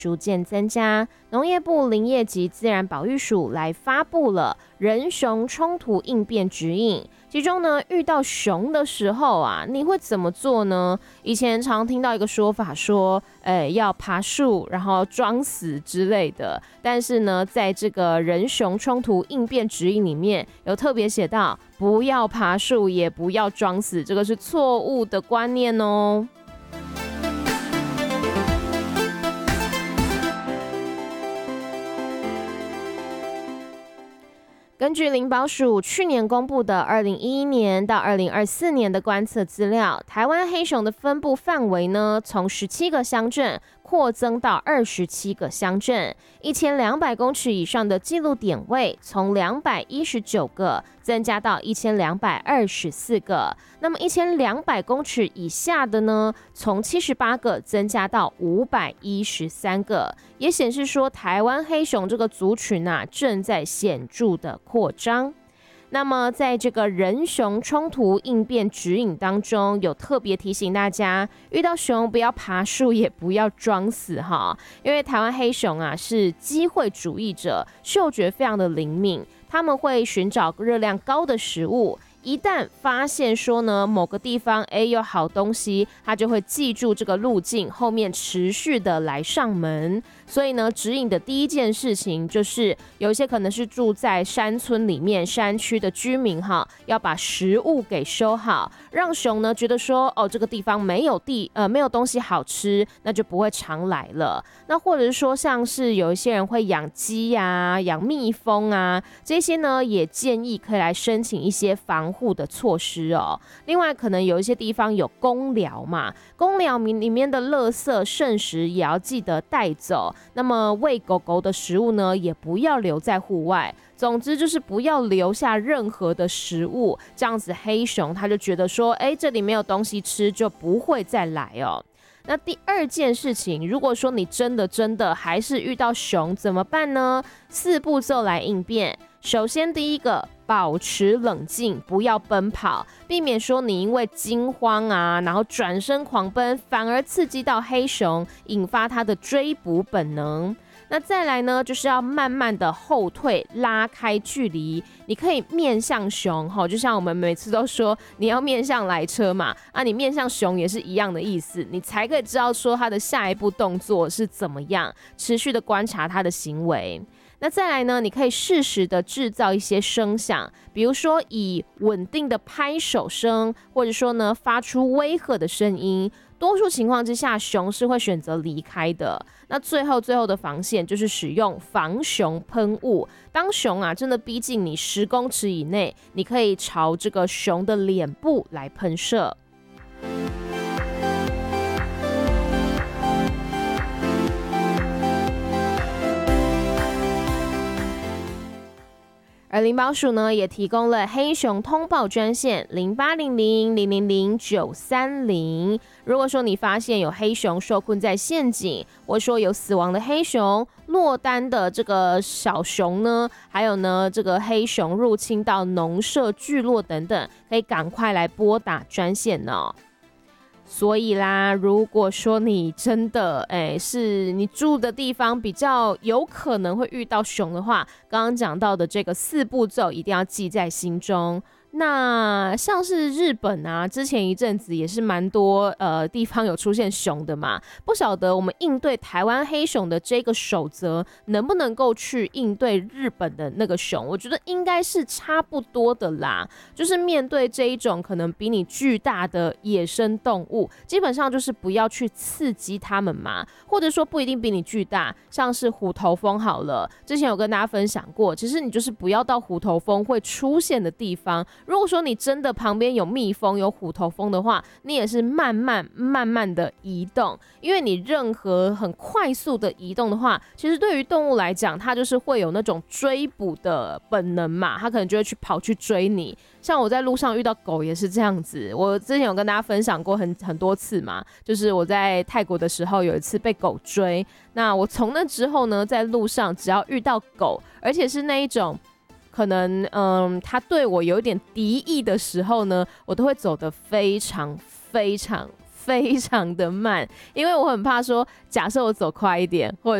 逐渐增加，农业部林业及自然保育署来发布了人熊冲突应变指引。其中呢，遇到熊的时候啊，你会怎么做呢？以前常听到一个说法说，要爬树，然后装死之类的。但是呢，在这个人熊冲突应变指引里面，有特别写到，不要爬树，也不要装死，这个是错误的观念哦。根据林保署去年公布的2011年到2024年的观测资料，台湾黑熊的分布范围呢，从17个乡镇扩增到27个乡镇，1200公尺以上的记录点位从219个增加到1224个，那么1200公尺以下的呢，从78个增加到513个，也显示说台湾黑熊这个族群啊，正在显著的扩张。那么在这个人熊冲突应变指引当中，有特别提醒大家，遇到熊不要爬树，也不要装死哈，因为台湾黑熊啊是机会主义者，嗅觉非常的灵敏，他们会寻找热量高的食物。一旦发现说呢某个地方有好东西，他就会记住这个路径，后面持续的来上门。所以呢，指引的第一件事情就是，有一些可能是住在山村里面、山区的居民哈，要把食物给收好，让熊呢觉得说这个地方没有东西好吃，那就不会常来了。那或者是说，像是有一些人会养鸡啊、养蜜蜂啊，这些呢也建议可以来申请一些防护的措施哦。另外，可能有一些地方有公寮嘛，公寮里面的垃圾剩食也要记得带走。那么喂狗狗的食物呢，也不要留在户外。总之就是不要留下任何的食物，这样子黑熊它就觉得说，这里没有东西吃，就不会再来哦。那第二件事情，如果说你真的还是遇到熊怎么办呢？4步骤来应变。首先第一个，保持冷静，不要奔跑，避免说你因为惊慌啊，然后转身狂奔，反而刺激到黑熊，引发它的追捕本能。那再来呢，就是要慢慢的后退，拉开距离。你可以面向熊，就像我们每次都说，你要面向来车嘛，你面向熊也是一样的意思，你才可以知道说它的下一步动作是怎么样，持续的观察它的行为。那再来呢，你可以适时的制造一些声响，比如说以稳定的拍手声，或者说呢发出威吓的声音。多数情况之下，熊是会选择离开的。那最后的防线就是使用防熊喷雾。当熊真的逼近你10公尺以内，你可以朝这个熊的脸部来喷射。而林保署呢也提供了黑熊通报专线0800-000-930。如果说你发现有黑熊受困在陷阱，或说有死亡的黑熊、落单的这个小熊呢，还有呢这个黑熊入侵到农舍聚落等等，可以赶快来拨打专线哦。所以啦，如果说你真的是你住的地方比较有可能会遇到熊的话，刚刚讲到的这个4步骤一定要记在心中。那像是日本啊，之前一阵子也是蛮多地方有出现熊的嘛，不晓得我们应对台湾黑熊的这个守则能不能够去应对日本的那个熊？我觉得应该是差不多的啦，就是面对这一种可能比你巨大的野生动物，基本上就是不要去刺激它们嘛，或者说不一定比你巨大，像是虎头蜂好了，之前有跟大家分享过，其实你就是不要到虎头蜂会出现的地方。如果说你真的旁边有蜜蜂、有虎头蜂的话，你也是慢慢的移动，因为你任何很快速的移动的话，其实对于动物来讲，它就是会有那种追捕的本能嘛，它可能就会跑去追你。像我在路上遇到狗也是这样子，我之前有跟大家分享过很多次嘛，就是我在泰国的时候有一次被狗追，那我从那之后呢，在路上只要遇到狗，而且是那一种可能他对我有一点敌意的时候呢，我都会走得非常非常的慢，因为我很怕说，假设我走快一点，或者